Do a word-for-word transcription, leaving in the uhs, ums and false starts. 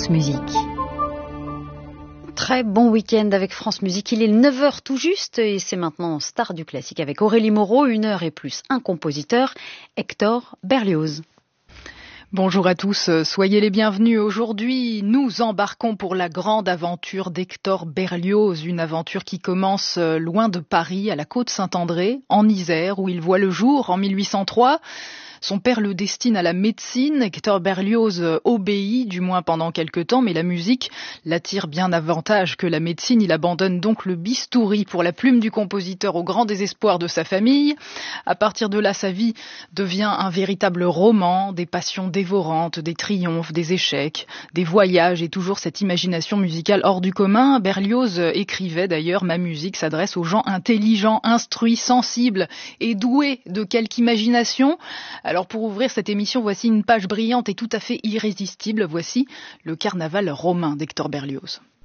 France Musique. Très bon week-end avec France Musique. Il est neuf heures tout juste et c'est maintenant Star du classique avec Aurélie Moreau, une heure et plus un compositeur, Hector Berlioz. Bonjour à tous, soyez les bienvenus. Aujourd'hui, nous embarquons pour la grande aventure d'Hector Berlioz, une aventure qui commence loin de Paris, à la Côte-Saint-André, en Isère, où il voit le jour en mille huit cent trois. Son père le destine à la médecine. Hector Berlioz obéit, du moins pendant quelque temps, mais la musique l'attire bien davantage que la médecine. Il abandonne donc le bistouri pour la plume du compositeur au grand désespoir de sa famille. À partir de là, sa vie devient un véritable roman, des passions dévorantes, des triomphes, des échecs, des voyages et toujours cette imagination musicale hors du commun. Berlioz écrivait d'ailleurs « Ma musique s'adresse aux gens intelligents, instruits, sensibles et doués de quelque imagination ». Alors pour ouvrir cette émission, voici une page brillante et tout à fait irrésistible. Voici le carnaval romain d'Hector Berlioz.